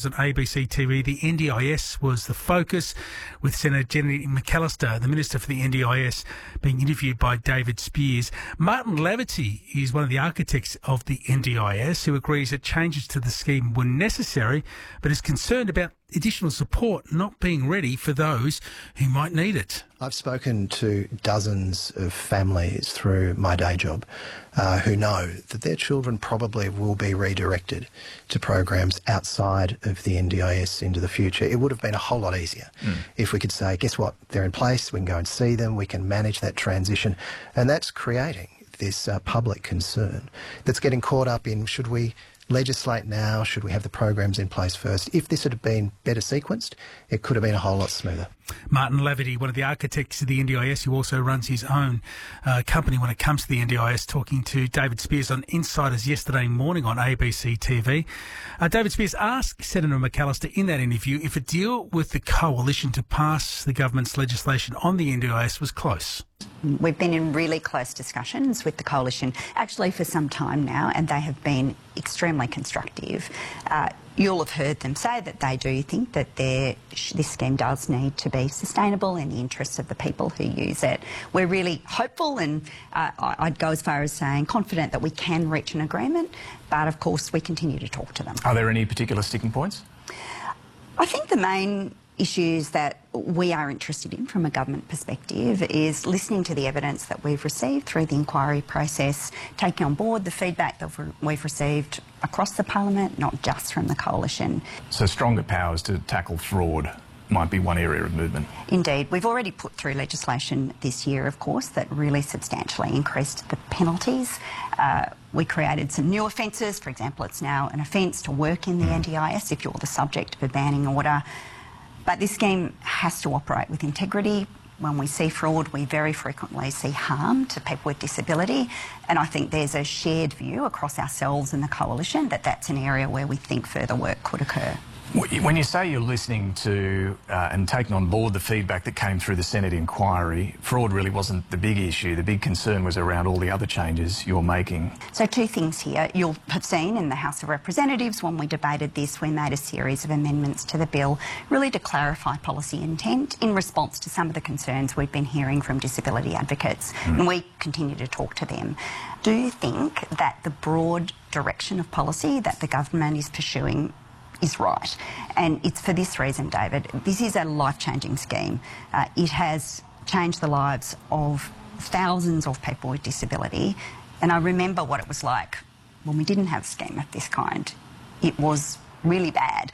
on ABC TV. The NDIS was the focus, with Senator Jenny McAllister, the Minister for the NDIS, being interviewed by David Speers. Martin Laverty is one of the architects of the NDIS, who agrees that changes to the scheme were necessary, but is concerned about additional support not being ready for those who might need it. I've spoken to dozens of families through my day job who know that their children probably will be redirected to programs outside of the NDIS into the future. It would have been a whole lot easier if we could say, guess what, they're in place, we can go and see them, we can manage that transition, and that's creating this public concern that's getting caught up in, should we legislate now? Should we have the programs in place first? If this had been better sequenced, it could have been a whole lot smoother. Martin Laverty, one of the architects of the NDIS, who also runs his own company when it comes to the NDIS, talking to David Speers on Insiders yesterday morning on ABC TV. David Speers asked Senator McAllister in that interview if a deal with the Coalition to pass the government's legislation on the NDIS was close. We've been in really close discussions with the Coalition, actually for some time now, and they have been extremely constructive. You'll have heard them say that they do think that this scheme does need to be sustainable in the interests of the people who use it. We're really hopeful, and I'd go as far as saying confident that we can reach an agreement, but of course we continue to talk to them. Are there any particular sticking points? I think the main issues that we are interested in from a government perspective is listening to the evidence that we've received through the inquiry process, taking on board the feedback that we've received across the Parliament, not just from the Coalition. So stronger powers to tackle fraud might be one area of movement. Indeed. We've already put through legislation this year, of course, that really substantially increased the penalties. We created some new offences. For example, it's now an offence to work in the NDIS if you're the subject of a banning order. But this scheme has to operate with integrity. When we see fraud, we very frequently see harm to people with disability. And I think there's a shared view across ourselves and the Coalition that that's an area where we think further work could occur. When you say you're listening to and taking on board the feedback that came through the Senate inquiry, fraud really wasn't the big issue. The big concern was around all the other changes you're making. So two things here. You'll have seen in the House of Representatives when we debated this, we made a series of amendments to the bill really to clarify policy intent in response to some of the concerns we've been hearing from disability advocates, and we continue to talk to them. Do you think that the broad direction of policy that the government is pursuing is right? And it's for this reason, David. This is a life-changing scheme. It has changed the lives of thousands of people with disability, and I remember what it was like when we didn't have a scheme of this kind. It was really bad.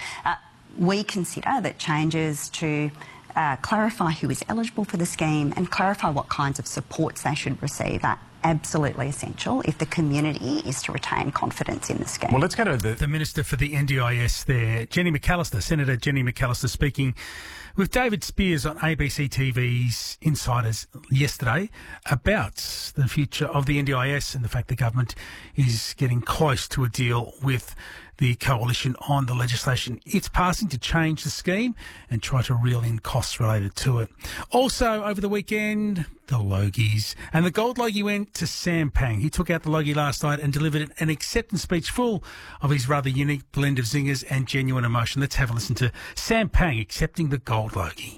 We consider that changes to clarify who is eligible for the scheme and clarify what kinds of supports they should receive are absolutely essential if the community is to retain confidence in the scheme. Well, let's go to the Minister for the NDIS there, Jenny McAllister, Senator Jenny McAllister, speaking with David Speers on ABC TV's Insiders yesterday about the future of the NDIS and the fact the government is getting close to a deal with the Coalition on the legislation it's passing to change the scheme and try to reel in costs related to it. Also, over the weekend, the Logies. And the gold Logie went to Sam Pang. He took out the Logie last night and delivered an acceptance speech full of his rather unique blend of zingers and genuine emotion. Let's have a listen to Sam Pang accepting the gold Logie.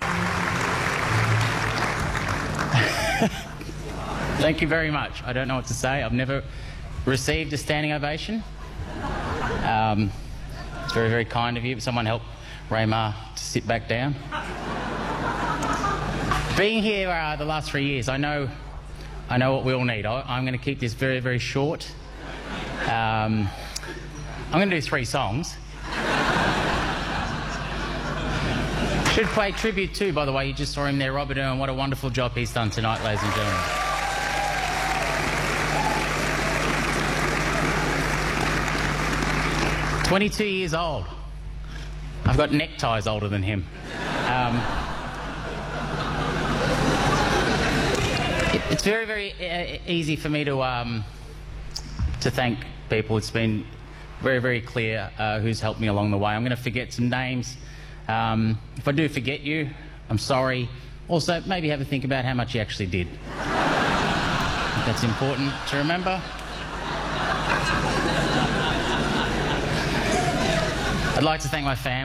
Thank you very much. I don't know what to say. I've never received a standing ovation. It's very, very kind of you. Someone help Raymar to sit back down. Being here the last 3 years, I know what we all need. I'm going to keep this very, very short. I'm going to do 3 songs. Should play tribute too, by the way. You just saw him there, Robert Irwin. What a wonderful job he's done tonight, ladies and gentlemen. I'm 22 years old. I've got neckties older than him. It's very, very easy for me to thank people. It's been very, very clear who's helped me along the way. I'm going to forget some names. If I do forget you, I'm sorry. Also, maybe have a think about how much you actually did. That's important to remember. I'd like to thank my family.